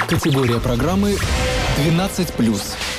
Категория программы 12+.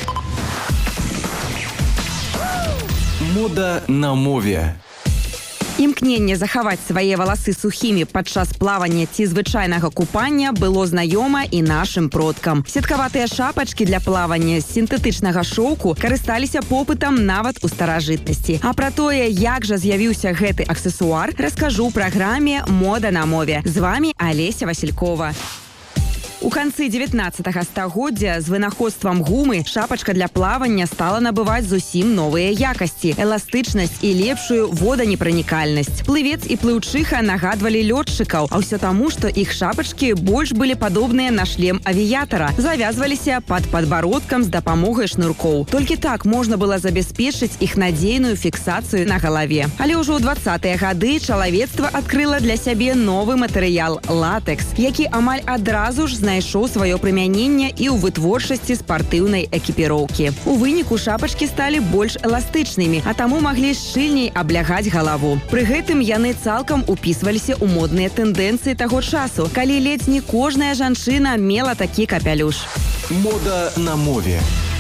Мода на мове. Імкненне захаваць свае валасы сухімі падчас плавання ці звычайнага купання было знаёма і нашым продкам. Сеткаватыя шапачкі для плавання з сінтэтычнага шоўку карысталіся попытам нават у старажытнасці. А пра тое, як жа з'явіўся гэты аксесуар, раскажу ў праграме «Мода на мове». З вамі Алеся Василькова. У канцы 19-го стагоддзя з вынаходствам гумы шапачка для плавання стала набываць зусім новыя якасці, эластычнасць і лепшую воданепранікальнасць. Плывец і плыўчыха нагадвалі лётчыкаў, а ўсё таму, што іх шапачкі больш былі падобныя на шлем авіятара, завязваліся пад падбародкам з дапамогай шнуркоў. Толькі так можна было забяспечыць іх надзейную фіксацыю на галаве. Але ўжо ў 20-е гады чалавецтва адкрыла для сябе новы матэрыял – латэкс, які амаль адразу ж знайшоў сваё прымяненне і ў вытворчасці спартыўнай экіпіроўкі. У выніку шапачкі сталі больш эластычнымі, а таму маглі шчыльней аблягаць галаву. Пры гэтым яны цалкам упісваліся ў модныя тэндэнцыі таго часу, калі ледзь не кожная жанчына мела такі капялюш. Мода на мове.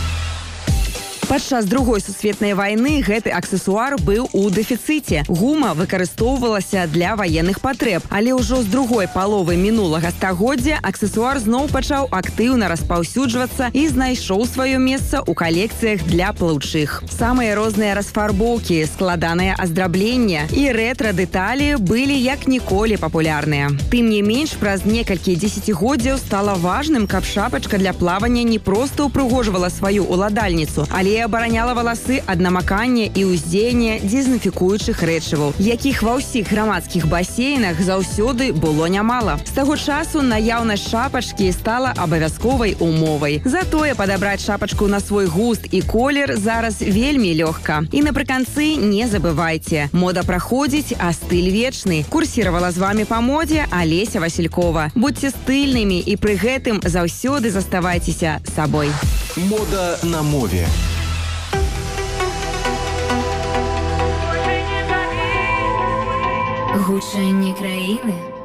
Падчас Другой сусветнай вайны гэты аксесуар быў у дэфіцыце. Гума выкарыстоўвалася для ваенных патрэб, але ўжо з другой паловы мінулага стагоддзя аксесуар зноў пачаў актыўна распаўсюджвацца і знайшоў сваё месца ў калекцыях для плыўчых. Самыя розныя расфарбоўкі, складаныя аздрабленне і рэтра-дэталі былі як ніколі папулярныя. Тым не менш, праз некалькі дзесяцігоддзяў стала важным, каб шапачка для плавання не проста ўпрыгожвала сваю уладальніцу, але абараняла валасы ад намакання і ўздзеяння дезінфікуючых рэчываў, якіх ва ўсіх грамадскіх басейнах заўсёды было нямала. З таго часу наяўнасць шапачкі стала абавязковай умовай. Затое падабраць шапачку на свой густ і колер зараз вельмі лёгка. І напрыканцы не забывайце, мода праходзіць, а стыль вечны. Курсіравала з вамі па модзе Алеся Василькова. Будьце стыльнымі і пры гэтым заўсёды заставайцеся сабой. Мода на мове. Гучанне краіны